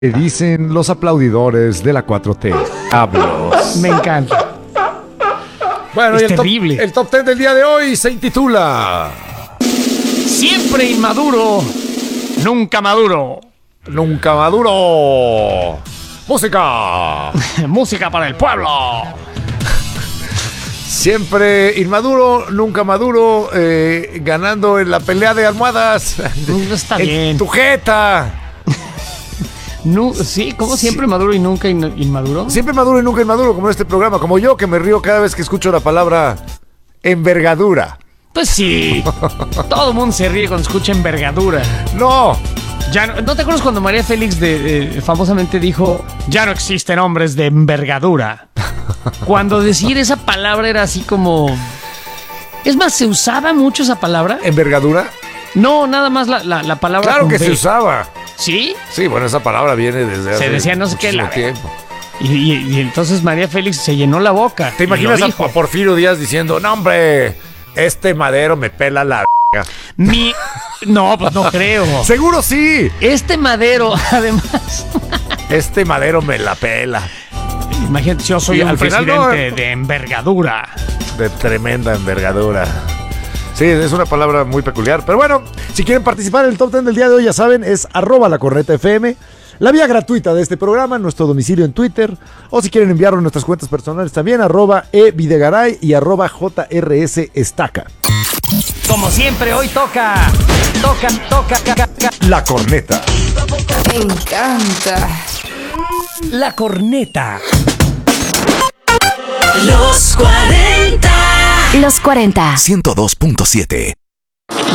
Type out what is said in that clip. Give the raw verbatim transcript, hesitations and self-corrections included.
Que dicen los aplaudidores de la cuatro T. Hablos. Me encanta. Bueno, Es y el terrible. Top, el top ten del día de hoy se intitula Siempre inmaduro, nunca maduro. Nunca maduro. Música. Música para el pueblo. Siempre inmaduro, nunca maduro, eh, ganando en la pelea de almohadas. No está En bien. tu jeta. No, sí, como siempre maduro y nunca in- inmaduro. Siempre maduro y nunca inmaduro, como en este programa. Como yo, que me río cada vez que escucho la palabra envergadura. Pues sí. Todo el mundo se ríe cuando escucha envergadura. No. Ya no, ¿no te acuerdas cuando María Félix de, eh, famosamente dijo ya no existen hombres de envergadura? Cuando decir esa palabra era así como... Es más, ¿se usaba mucho esa palabra? ¿Envergadura? No, nada más la, la, la palabra Claro con que B. se usaba. ¿Sí? Sí, bueno, esa palabra viene desde hace Se decía no sé qué, muchísimo la- tiempo. Y, y- y entonces María Félix se llenó la boca. ¿Te y lo imaginas a, dijo. a Porfirio Díaz diciendo, no, hombre, este madero me pela la verga"? Mi... No, pues no creo. Seguro sí. Este madero, además... Este madero me la pela. Imagínate, yo soy Y un al final presidente no- de envergadura. De tremenda envergadura. Sí, es una palabra muy peculiar. Pero bueno, si quieren participar en el top ten del día de hoy, ya saben, es arroba la corneta F M. La vía gratuita de este programa, nuestro domicilio en Twitter. O si quieren enviarlo a nuestras cuentas personales también, arroba evidegaray y arroba jrsestaca. Como siempre, hoy toca... Toca, toca, ca, ca, ca- La corneta. Me encanta. La corneta. Los cuarenta. Los cuarenta. ciento dos punto siete